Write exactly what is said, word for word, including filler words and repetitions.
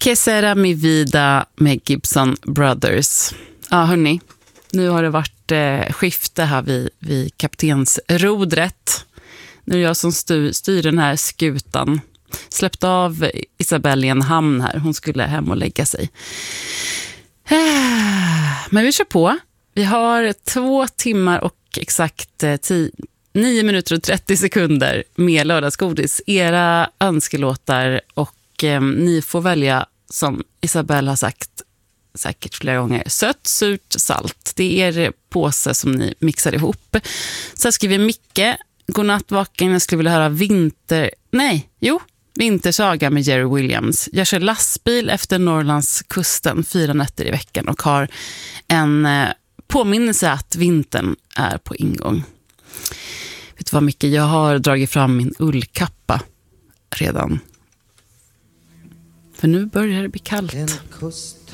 Que sera mi vida med Gibson Brothers. Ja, hörni. Nu har det varit eh, skifte här vid, vid kaptensrodret. Nu är jag som styr, styr den här skutan. Släppt av Isabelle i en hamn här. Hon skulle hem och lägga sig. Men vi kör på. Vi har två timmar och exakt tio, nio minuter och trettio sekunder med lördagsgodis. Era önskelåtar och eh, ni får välja, som Isabelle har sagt säkert flera gånger, sött, surt, salt. Det är er påse som ni mixar ihop. Så skriver Micke, godnatt vaken, jag skulle vilja höra vinter... Nej, jo, Vintersaga med Jerry Williams. Jag kör lastbil efter Norrlands kusten fyra nätter i veckan och har en eh, påminnelse att vintern är på ingång. Vet du vad, Micke? Jag har dragit fram min ullkappa redan. För nu börjar det bli kallt. En kust